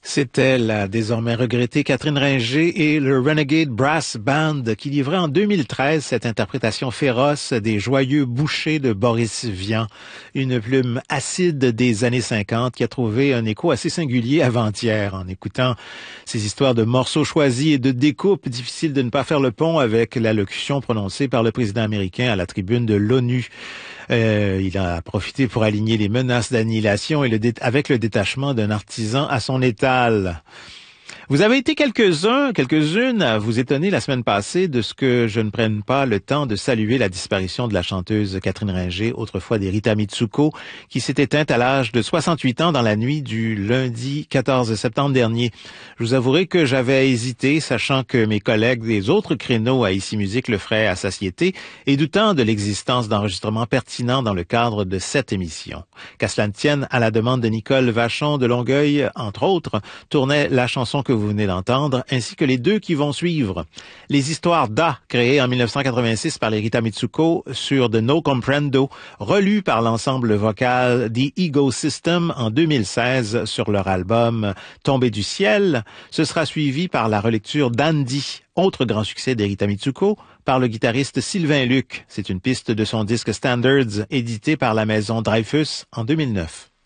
C'était la désormais regrettée Catherine Ringer et le Renegade Brass Band qui livraient en 2013 cette interprétation féroce des joyeux bouchers de Boris Vian, une plume acide des années 50 qui a trouvé un écho assez singulier avant-hier. En écoutant ces histoires de morceaux choisis et de découpes, difficile de ne pas faire le pont avec l'allocution prononcée par le président américain à la tribune de l'ONU. Il a profité pour aligner les menaces d'annihilation et avec le détachement d'un artisan à son étal. Vous avez été quelques-unes à vous étonner la semaine passée de ce que je ne prenne pas le temps de saluer la disparition de la chanteuse Catherine Ringer, autrefois des Rita Mitsuko, qui s'est éteinte à l'âge de 68 ans dans la nuit du lundi 14 septembre dernier. Je vous avouerai que j'avais hésité, sachant que mes collègues des autres créneaux à Ici Musique le feraient à satiété, et doutant de l'existence d'enregistrements pertinents dans le cadre de cette émission. Qu'à cela ne tienne, à la demande de Nicole Vachon de Longueuil, entre autres, tournait la chanson que vous venez d'entendre, ainsi que les deux qui vont suivre. Les histoires d'A, créées en 1986 par les Rita Mitsuko sur The No Comprendo, relues par l'ensemble vocal The Ego System en 2016 sur leur album Tombé du ciel. Ce sera suivi par la relecture d'Andy, autre grand succès des Rita Mitsuko, par le guitariste Sylvain Luc. C'est une piste de son disque Standards, édité par la maison Dreyfus en 2009.